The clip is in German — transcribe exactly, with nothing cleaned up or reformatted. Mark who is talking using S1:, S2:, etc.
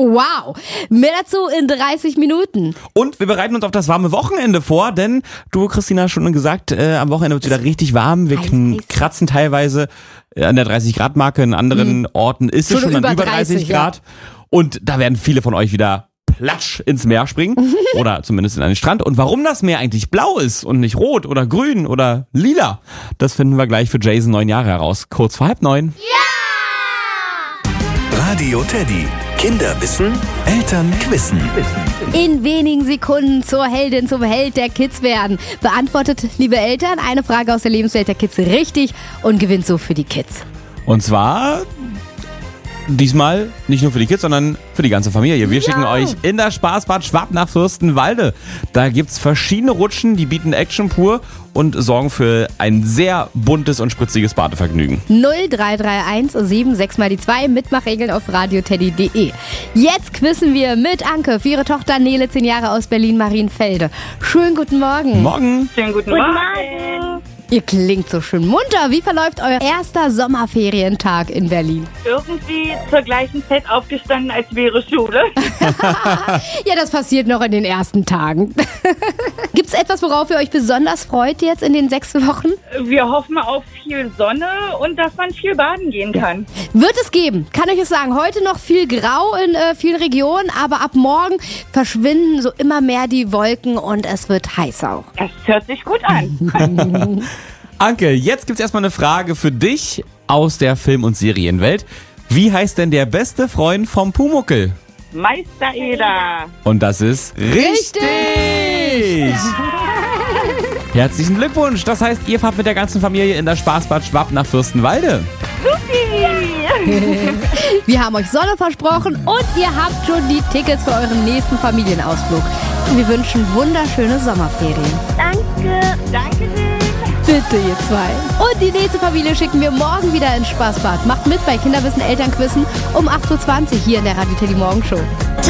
S1: Wow, mehr dazu in dreißig Minuten.
S2: Und wir bereiten uns auf das warme Wochenende vor, denn du, Christina, hast schon gesagt, äh, am Wochenende wird es wieder richtig warm. Wir kn- kratzen teilweise an der dreißig Grad Marke, in anderen mhm. Orten ist es schon, schon an über dreißig Grad. Ja. Und da werden viele von euch wieder platsch ins Meer springen oder zumindest in einen Strand. Und warum das Meer eigentlich blau ist und nicht rot oder grün oder lila, das finden wir gleich für Jason neun Jahre heraus. Kurz vor halb neun.
S3: Ja! Radio Teddy. Kinder wissen, Eltern quissen.
S1: In wenigen Sekunden zur Heldin, zum Held der Kids werden. Beantwortet, liebe Eltern, eine Frage aus der Lebenswelt der Kids richtig und gewinnt so für die Kids.
S2: Und zwar diesmal nicht nur für die Kids, sondern für die ganze Familie. Wir ja. schicken euch in das Spaßbad Schwab nach Fürstenwalde. Da gibt's verschiedene Rutschen, die bieten Action pur und sorgen für ein sehr buntes und spritziges Badevergnügen.
S1: null drei drei eins sieben sechs mal die zwei, Mitmachregeln auf radioteddy punkt de. Jetzt quizzen wir mit Anke für ihre Tochter Nele, zehn Jahre aus Berlin-Marienfelde. Schönen guten Morgen.
S2: Morgen.
S4: Schönen guten, guten Morgen. Morgen.
S1: Ihr klingt so schön munter. Wie verläuft euer erster Sommerferientag in Berlin?
S4: Irgendwie zur gleichen Zeit aufgestanden, als wäre Schule.
S1: Ja, das passiert noch in den ersten Tagen. Gibt es etwas, worauf ihr euch besonders freut jetzt in den sechs Wochen?
S4: Wir hoffen auf viel Sonne und dass man viel baden gehen kann.
S1: Wird es geben, kann ich es sagen. Heute noch viel Grau in äh, vielen Regionen, aber ab morgen verschwinden so immer mehr die Wolken und es wird heiß auch.
S4: Das hört sich gut an.
S2: Anke, jetzt gibt's erstmal eine Frage für dich aus der Film- und Serienwelt. Wie heißt denn der beste Freund vom Pumuckl?
S4: Meister Eder.
S2: Und das ist richtig! richtig. Herzlichen Glückwunsch! Das heißt, ihr fahrt mit der ganzen Familie in das Spaßbad Schwab nach Fürstenwalde.
S4: Supi!
S1: Wir haben euch Sonne versprochen und ihr habt schon die Tickets für euren nächsten Familienausflug. Wir wünschen wunderschöne Sommerferien.
S5: Danke.
S4: Danke dir.
S1: Bitte, ihr zwei. Und die nächste Familie schicken wir morgen wieder ins Spaßbad. Macht mit bei Kinderwissen Elternquissen um acht Uhr zwanzig hier in der Radio Teddy Morgenshow.